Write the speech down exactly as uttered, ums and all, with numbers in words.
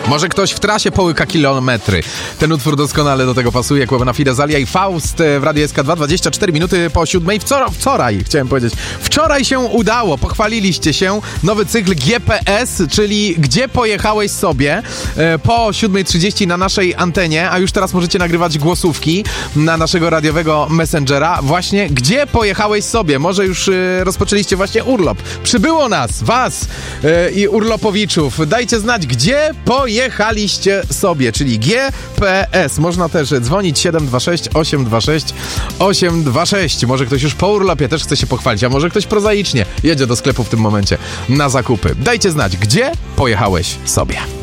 Może ktoś w trasie połyka kilometry. Ten utwór doskonale do tego pasuje. Kłębna Fidezalia i Faust w Radiu S K dwa, dwadzieścia cztery minuty po siódmej. Wczoraj, wczoraj, chciałem powiedzieć, wczoraj się udało. Pochwaliliście się. Nowy cykl G P S, czyli Gdzie pojechałeś sobie, po siódmej trzydzieści na naszej antenie, a już teraz możecie nagrywać głosówki na naszego radiowego Messengera. Właśnie Gdzie pojechałeś sobie. Może już rozpoczęliście właśnie urlop. Przybyło nas, was i urlopowiczów. Dajcie znać, gdzie pojechaliście sobie, czyli G P S. Można też dzwonić siedem dwa sześć, osiem dwa sześć, osiem dwa sześć. Może ktoś już po urlopie też chce się pochwalić, a może ktoś prozaicznie jedzie do sklepu w tym momencie na zakupy. Dajcie znać, gdzie pojechałeś sobie.